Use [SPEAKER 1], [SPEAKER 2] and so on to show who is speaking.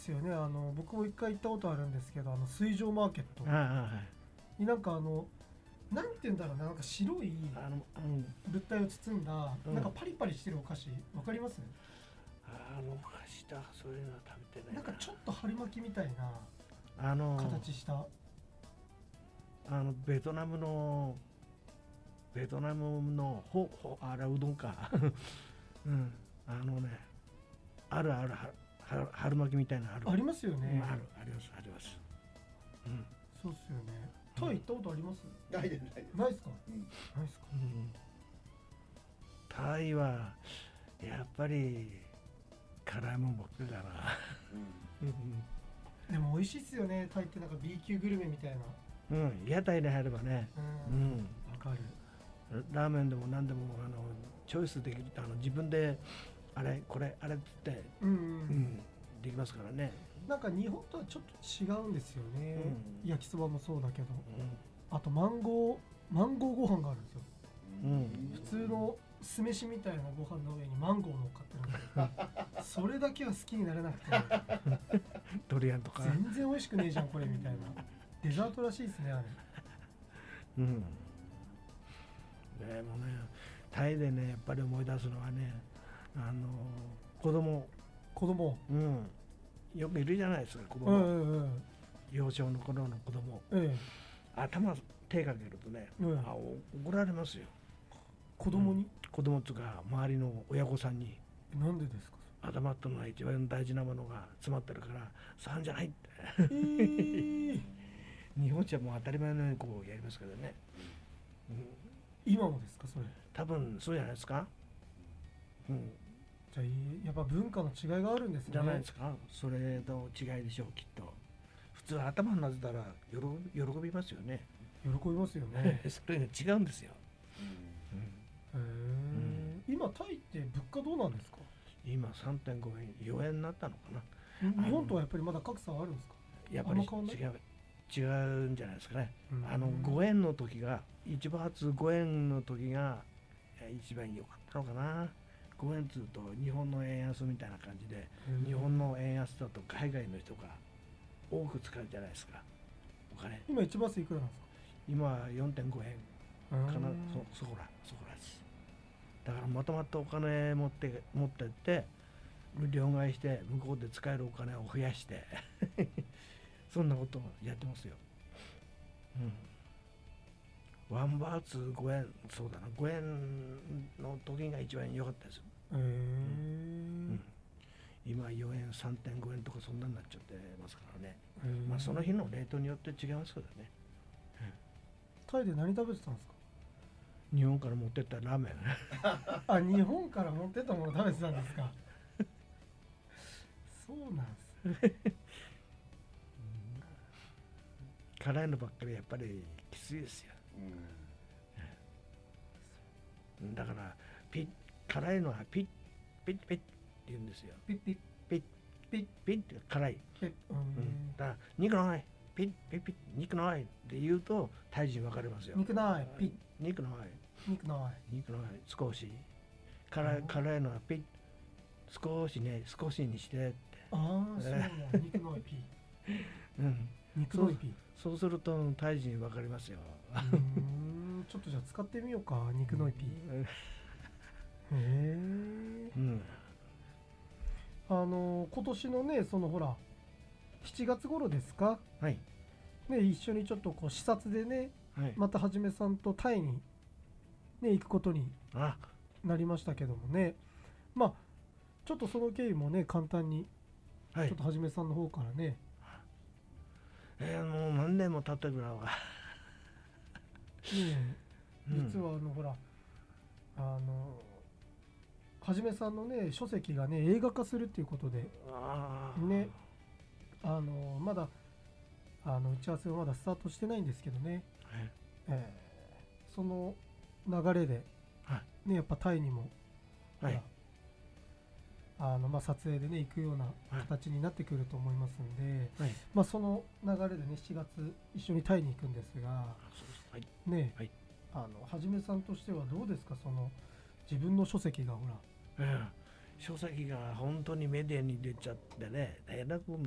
[SPEAKER 1] ですよね。僕も一回行ったことあるんですけど、水上マーケットになんかなんて言うんだろうな、なんか白い物体を包んだ、なんかパリパリしてるお菓子、わかります？
[SPEAKER 2] お菓子だ、そういうのは食べてないな。
[SPEAKER 1] なんかちょっと春巻きみたいな形した。
[SPEAKER 2] ベトナムのあれうどんかある春巻きみたいな
[SPEAKER 1] ありますよね。
[SPEAKER 2] あります、
[SPEAKER 1] そうっすよね。タイ行ったことあります？
[SPEAKER 3] ないです。
[SPEAKER 1] ないですか？ないですか？
[SPEAKER 2] タイはやっぱり辛いもんばっかりだな。
[SPEAKER 1] でも美味しいっすよね。タイってなんか B 級グルメみたいな。
[SPEAKER 2] 屋台に入ればね、
[SPEAKER 1] わかる。
[SPEAKER 2] ラーメンでも何でもチョイスできる、自分であれこれあれってできますからね。
[SPEAKER 1] なんか日本とはちょっと違うんですよね。焼きそばもそうだけど、あとマンゴーご飯があるんですよ。普通の酢飯みたいなご飯の上にマンゴー乗っかってるんですよ。それだけは好きになれなくて、
[SPEAKER 2] ドリアンとか
[SPEAKER 1] 全然美味しくねえじゃんこれみたいな。デザートらしいですね、あれ。
[SPEAKER 2] でもね、タイでねやっぱり思い出すのはね、子供、よくいるじゃないですか、子供、幼少の頃の子供、頭手かけるとね、怒られますよ。
[SPEAKER 1] 子供に？
[SPEAKER 2] 子供とか周りの親御さんに。
[SPEAKER 1] なんでですか？
[SPEAKER 2] 頭ってのは一番大事なものが詰まってるから触んじゃないって。日本じゃもう当たり前のようにこうやりますけどね。
[SPEAKER 1] 今もですかそれ？
[SPEAKER 2] 多分そうじゃないですか。
[SPEAKER 1] じゃあやっぱ文化の違いがあるんですね。
[SPEAKER 2] じゃないですか。それの違いでしょう、きっと。普通頭になぜたら喜びますよね。
[SPEAKER 1] 喜びますよね。
[SPEAKER 2] それが違うんですよ。
[SPEAKER 1] 今タイって物価どうなんですか？
[SPEAKER 2] 今 3.5 円4円になったのかな。
[SPEAKER 1] 日本とはやっぱりまだ格差はあるんですか？
[SPEAKER 2] やっぱり違うんじゃないですかね。5円の時が一番初5円の時が一番良かったのかな。5円つうと日本の円安みたいな感じで、日本の円安だと海外の人が多く使うじゃないですか、お金。
[SPEAKER 1] 今一番安いくらなんですか？
[SPEAKER 2] 今 4.5 円かな。そこらです。だからまとまったお金持ってって両替して向こうで使えるお金を増やしてそんなことをやってますよ。ワンバーツ5円、そうだな、5円の時が一番良かったですよ。今4円 3.5 円とかそんなになっちゃってますからね。その日のレートによって違いますけどね。
[SPEAKER 1] タイで何食べてたんですか？
[SPEAKER 2] 日本から持ってったラーメン。
[SPEAKER 1] 日本から持ってったもの食べてたんですか？そうなんです。
[SPEAKER 2] 辛いのばっかりやっぱりきついですよ。だから辛いのはピッって言うんですよ。ピッって辛い。だから肉ないピッ肉ないって言うとタイ人分かりますよ。
[SPEAKER 1] 肉ないピッ
[SPEAKER 2] 肉ない少し辛いのはピッ少しにしてって。
[SPEAKER 1] そうなん肉ないピッ肉ないピッ。
[SPEAKER 2] そうするとタイ人分かりますよ。
[SPEAKER 1] ちょっとじゃあ使ってみようか、肉のいピ。今年のね、そのほら7月頃ですか、ね、一緒にちょっとこう視察でね、またはじめさんとタイに、ね、行くことになりましたけどもね、ちょっとその経緯もね簡単に、ちょっとはじめさんの方からね。
[SPEAKER 2] もう何年も経ってるな。
[SPEAKER 1] 実はほらはじめさんのね書籍がね映画化するっていうことでね、まだ打ち合わせはまだスタートしてないんですけどね、その流れで、ね、やっぱタイにも、撮影でね行くような形になってくると思いますんで、その流れでね7月一緒にタイに行くんですが、ね、はじめさんとしてはどうですか、その自分の書籍がほら、
[SPEAKER 2] 書籍が本当にメディアに出ちゃってね、大変なことに